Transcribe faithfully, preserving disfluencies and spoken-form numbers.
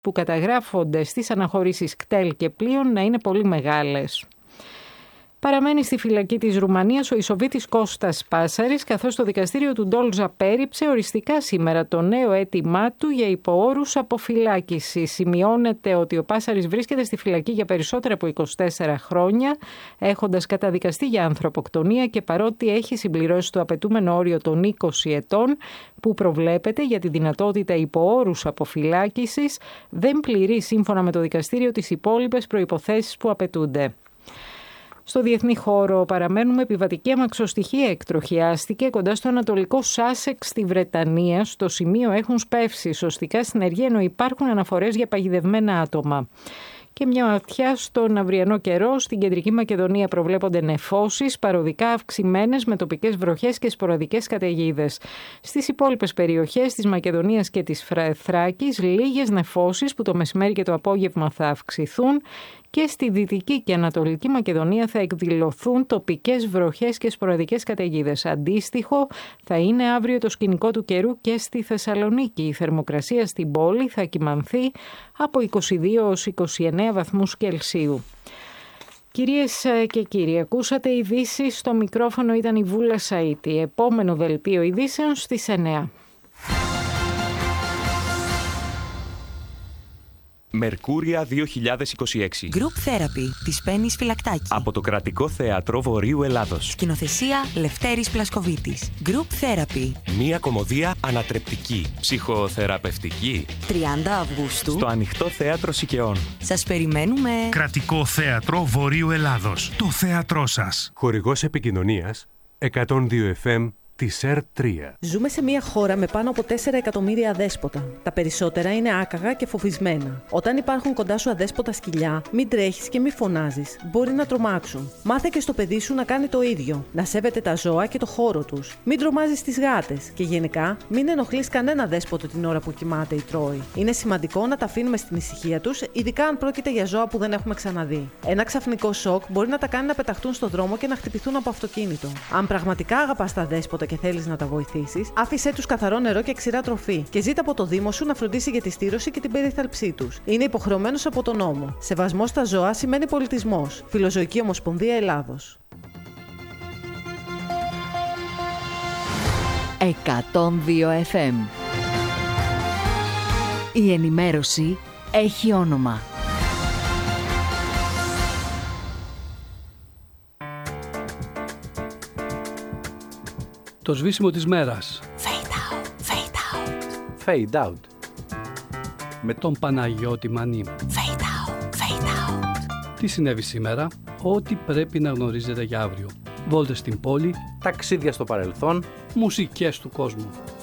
που καταγράφονται στις αναχωρήσεις κτέλ και πλοίων να είναι πολύ μεγάλες. Παραμένει στη φυλακή της Ρουμανίας ο Ισοβίτης Κώστας Πάσαρης, καθώς το δικαστήριο του Ντόλτζα πέριψε οριστικά σήμερα το νέο αίτημά του για υποόρους αποφυλάκησης. Σημειώνεται ότι ο Πάσαρης βρίσκεται στη φυλακή για περισσότερα από είκοσι τέσσερα χρόνια, έχοντας καταδικαστεί για ανθρωποκτονία και παρότι έχει συμπληρώσει το απαιτούμενο όριο των είκοσι ετών που προβλέπεται για τη δυνατότητα υποόρους αποφυλάκησης, δεν πληρεί σύμφωνα με το δικαστήριο τις υπόλοιπες προϋποθέσεις που απαιτούνται. Στο διεθνή χώρο παραμένουμε. Επιβατική αμαξοστοιχεία εκτροχιάστηκε κοντά στο ανατολικό Σάσεξ στη Βρετανία. Στο σημείο έχουν σπεύσει σωστικά συνεργεία, ενώ υπάρχουν αναφορές για παγιδευμένα άτομα. Και μια ματιά στον αυριανό καιρό. Στην Κεντρική Μακεδονία προβλέπονται νεφώσεις, παροδικά αυξημένες με τοπικές βροχές και σποραδικές καταιγίδες. Στις υπόλοιπες περιοχές της Μακεδονίας και της Θράκης λίγες νεφώσεις που το μεσημέρι και το απόγευμα θα αυξηθούν και στη Δυτική και Ανατολική Μακεδονία θα εκδηλωθούν τοπικές βροχές και σποραδικές καταιγίδες. Αντίστοιχο θα είναι αύριο το σκηνικό του καιρού και στη Θεσσαλονίκη. Η θερμοκρασία στην πόλη θα κυμανθεί από είκοσι δύο έως είκοσι εννέα βαθμούς Κελσίου. Κυρίες και κύριοι, ακούσατε ειδήσεις. Στο μικρόφωνο ήταν η Βούλα Σαΐτη. Επόμενο δελτίο ειδήσεων στις εννέα. Μερκούρια δύο χιλιάδες είκοσι έξι. Group Therapy της Πέννης Φυλακτάκη. Από το Κρατικό Θέατρο Βορείου Ελλάδος. Σκηνοθεσία Λευτέρης Πλασκοβίτης. Group Therapy. Μία κωμωδία ανατρεπτική, ψυχοθεραπευτική. τριάντα Αυγούστου. Στο Ανοιχτό Θέατρο Σικαιών. Σας περιμένουμε. Κρατικό Θέατρο Βορείου Ελλάδος. Το θέατρό σας. Χορηγός επικοινωνίας εκατόν δύο εφ εμ της ερ τρία. Ζούμε σε μια χώρα με πάνω από τέσσερα εκατομμύρια αδέσποτα. Τα περισσότερα είναι άκαγα και φοβισμένα. Όταν υπάρχουν κοντά σου αδέσποτα σκυλιά, μην τρέχεις και μην φωνάζεις. Μπορεί να τρομάξουν. Μάθε και στο παιδί σου να κάνει το ίδιο. Να σέβεται τα ζώα και το χώρο τους. Μην τρομάζεις τις γάτες. Και γενικά, μην ενοχλείς κανένα δέσποτο την ώρα που κοιμάται ή τρώει. Είναι σημαντικό να τα αφήνουμε στην ησυχία τους, ειδικά αν πρόκειται για ζώα που δεν έχουμε ξαναδεί. Ένα ξαφνικό σοκ μπορεί να τα κάνει να πεταχτούν στον δρόμο και να χτυπηθούν από αυτοκίνητο. Αν πραγματικά αγαπάς τα δέσποτα και θέλεις να τα βοηθήσεις, άφησέ τους καθαρό νερό και ξηρά τροφή και ζήτα από το Δήμο σου να φροντίσει για τη στήρωση και την περίθαλψή τους. Είναι υποχρεωμένος από τον νόμο. Σεβασμός στα ζώα σημαίνει πολιτισμός. Φιλοζωική Ομοσπονδία Ελλάδος. εκατόν δύο εφ εμ. Η ενημέρωση έχει όνομα. Το σβήσιμο της μέρας. Fade out, fade out. Fade out. Με τον Παναγιώτη Μανή. Fade out, fade out. Τι συνέβη σήμερα? Ό,τι πρέπει να γνωρίζετε για αύριο. Βόλτες στην πόλη. Ταξίδια στο παρελθόν. Μουσικές του κόσμου.